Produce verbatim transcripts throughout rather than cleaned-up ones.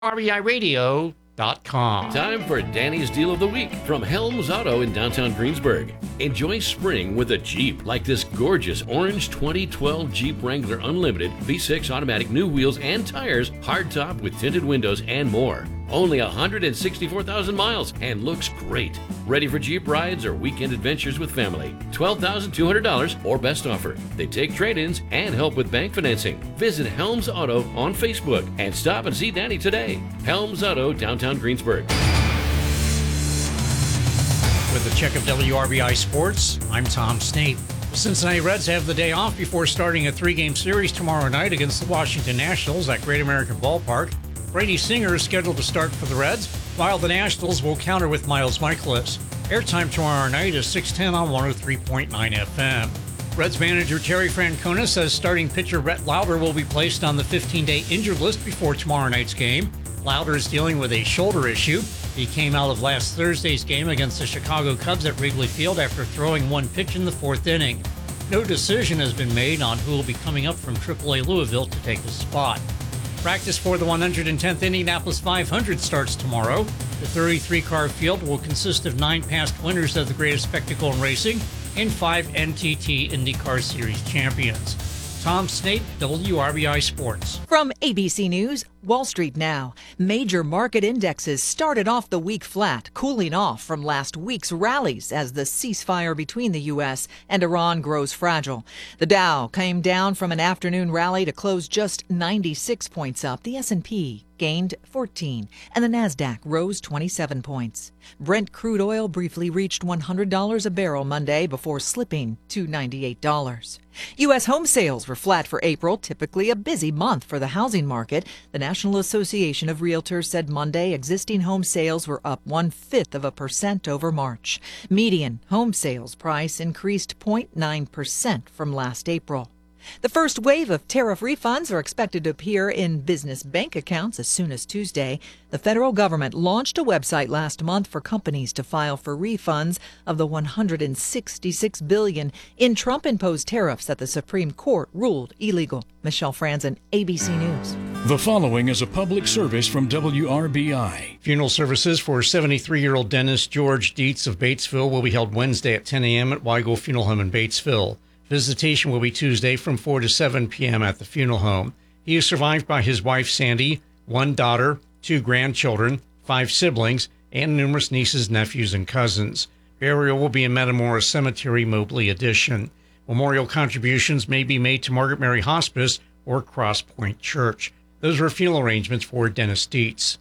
R B I radio dot com. Time for Danny's Deal of the Week from Helms Auto in downtown Greensburg. Enjoy spring with a Jeep like this gorgeous orange twenty twelve Jeep Wrangler Unlimited V six automatic, new wheels and tires, hardtop with tinted windows and more. Only one hundred sixty-four thousand miles and looks great. Ready for Jeep rides or weekend adventures with family. twelve thousand two hundred dollars or best offer. They take trade-ins and help with bank financing. Visit Helms Auto on Facebook and stop and see Danny today. Helms Auto, downtown Greensburg. With a check of W R B I Sports, I'm Tom Snape. The Cincinnati Reds have the day off before starting a three-game series tomorrow night against the Washington Nationals at Great American Ballpark. Brady Singer is scheduled to start for the Reds, while the Nationals will counter with Miles Michaelis. Airtime tomorrow night is six ten on one oh three point nine F M. Reds manager Terry Francona says starting pitcher Rhett Lauder will be placed on the fifteen-day injured list before tomorrow night's game. Lauder is dealing with a shoulder issue. He came out of last Thursday's game against the Chicago Cubs at Wrigley Field after throwing one pitch in the fourth inning. No decision has been made on who will be coming up from triple A Louisville to take his spot. Practice for the one hundred tenth Indianapolis five hundred starts tomorrow. The thirty-three car field will consist of nine past winners of the greatest spectacle in racing and five N T T IndyCar Series champions. Tom Snape, W R B I Sports. From A B C News, Wall Street now. Major market indexes started off the week flat, cooling off from last week's rallies as the ceasefire between the U S and Iran grows fragile. The Dow came down from an afternoon rally to close just ninety-six points up. The S and P gained fourteen, and the Nasdaq rose twenty-seven points. Brent crude oil briefly reached one hundred dollars a barrel Monday before slipping to ninety-eight dollars. U S home sales were flat for April, typically a busy month for the housing market. The National Association of Realtors said Monday existing home sales were up one-fifth of a percent over March. Median home sales price increased zero point nine percent from last April. The first wave of tariff refunds are expected to appear in business bank accounts as soon as Tuesday. The federal government launched a website last month for companies to file for refunds of the one hundred sixty-six billion dollars in Trump-imposed tariffs that the Supreme Court ruled illegal. Michelle Franzen, A B C News. The following is a public service from W R B I. Funeral services for seventy-three-year-old Dennis George Dietz of Batesville will be held Wednesday at ten a.m. at Weigel Funeral Home in Batesville. Visitation will be Tuesday from four to seven p.m. at the funeral home. He is survived by his wife, Sandy, one daughter, two grandchildren, five siblings, and numerous nieces, nephews, and cousins. Burial will be in Metamora Cemetery, Mobley Addition. Memorial contributions may be made to Margaret Mary Hospice or Cross Point Church. Those were funeral arrangements for Dennis Dietz.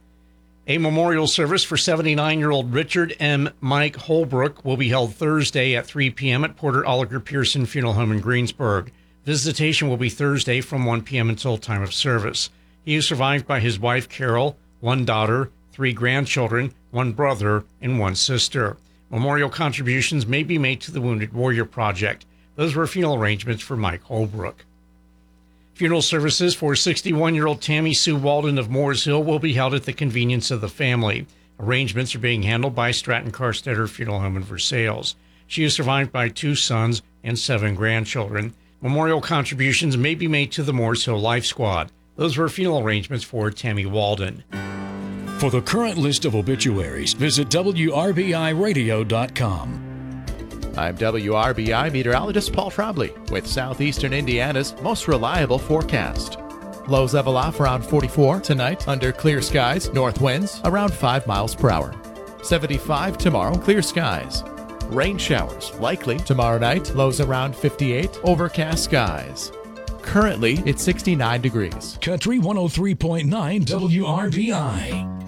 A memorial service for seventy-nine-year-old Richard M. Mike Holbrook will be held Thursday at three p.m. at Porter Oliver Pearson Funeral Home in Greensburg. Visitation will be Thursday from one p.m. until time of service. He is survived by his wife, Carol, one daughter, three grandchildren, one brother, and one sister. Memorial contributions may be made to the Wounded Warrior Project. Those were funeral arrangements for Mike Holbrook. Funeral services for sixty-one-year-old Tammy Sue Walden of Moores Hill will be held at the convenience of the family. Arrangements are being handled by Stratton Carstetter Funeral Home in Versailles. She is survived by two sons and seven grandchildren. Memorial contributions may be made to the Moores Hill Life Squad. Those were funeral arrangements for Tammy Walden. For the current list of obituaries, visit W R B I radio dot com. I'm W R B I meteorologist Paul Trombley with southeastern Indiana's most reliable forecast. Lows level off around forty-four tonight under clear skies, north winds around five miles per hour. seventy-five tomorrow, clear skies. Rain showers likely tomorrow night, lows around fifty-eight, overcast skies. Currently, it's sixty-nine degrees. Country one oh three point nine W R B I.